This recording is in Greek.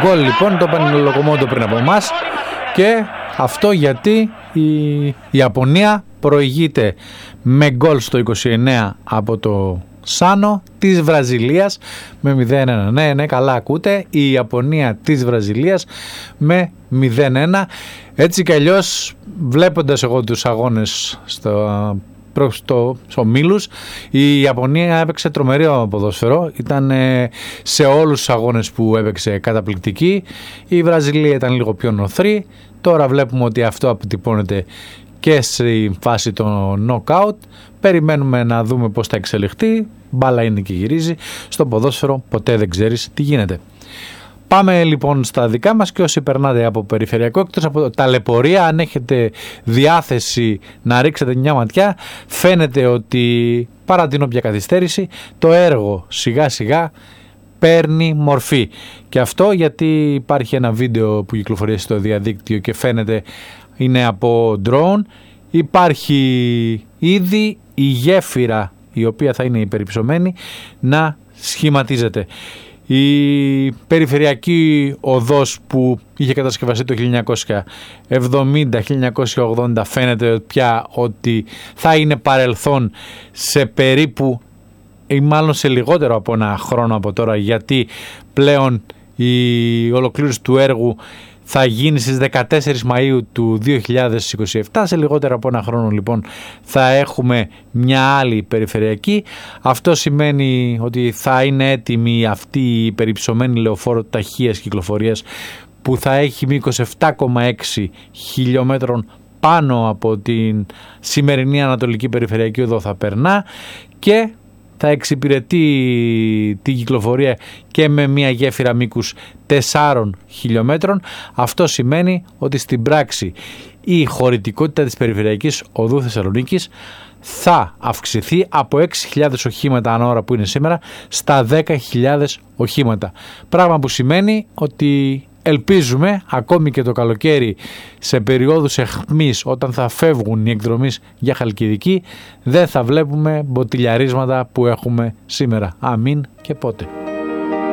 γκολ λοιπόν το παίρνει ο Λοκομόντο πριν από εμάς, και αυτό γιατί η Ιαπωνία προηγείται με γκολ στο 29 από το Σάνο της Βραζιλίας με 0-1. Ναι, καλά ακούτε, η Ιαπωνία της Βραζιλίας με 0-1. Έτσι κι αλλιώς, βλέποντας εγώ τους αγώνες προς το ομίλους, η Ιαπωνία έπαιξε τρομερό ποδόσφαιρο, ήταν σε όλους τους αγώνες που έπαιξε καταπληκτική. Η Βραζιλία ήταν λίγο πιο νοθρή. Τώρα βλέπουμε ότι αυτό αποτυπώνεται και στη φάση των knockout. Περιμένουμε να δούμε πώς θα εξελιχθεί. Μπάλα είναι και γυρίζει. Στο ποδόσφαιρο ποτέ δεν ξέρεις τι γίνεται. Πάμε λοιπόν στα δικά μας, και όσοι περνάτε από περιφερειακό, εκτός από ταλαιπωρία, αν έχετε διάθεση να ρίξετε μια ματιά, φαίνεται ότι παρά την όποια καθυστέρηση το έργο σιγά σιγά παίρνει μορφή. Και αυτό γιατί υπάρχει ένα βίντεο που κυκλοφορεί στο διαδίκτυο και φαίνεται είναι από drone. Υπάρχει ήδη η γέφυρα, η οποία θα είναι υπερυψωμένη, να σχηματίζεται. Η περιφερειακή οδός που είχε κατασκευαστεί το 1970-1980 φαίνεται πια ότι θα είναι παρελθόν σε περίπου, ή μάλλον σε λιγότερο από ένα χρόνο από τώρα, γιατί πλέον η ολοκλήρωση του έργου θα γίνει στις 14 Μαΐου του 2027. Σε λιγότερο από ένα χρόνο λοιπόν θα έχουμε μια άλλη περιφερειακή. Αυτό σημαίνει ότι θα είναι έτοιμη αυτή η υπερυψωμένη λεωφόρο ταχείας κυκλοφορίας που θα έχει μήκος 7,6 χιλιόμετρων πάνω από την σημερινή Ανατολική Περιφερειακή Οδό θα περνά, και θα εξυπηρετεί την κυκλοφορία και με μια γέφυρα μήκους 4 χιλιόμετρων. Αυτό σημαίνει ότι στην πράξη η χωρητικότητα της Περιφερειακής Οδού Θεσσαλονίκης θα αυξηθεί από 6.000 οχήματα ανά ώρα που είναι σήμερα στα 10.000 οχήματα. Πράγμα που σημαίνει ότι ελπίζουμε ακόμη και το καλοκαίρι, σε περιόδους αιχμής, όταν θα φεύγουν οι εκδρομείς για Χαλκιδική, δεν θα βλέπουμε μποτιλιαρίσματα που έχουμε σήμερα. Αμήν και πότε.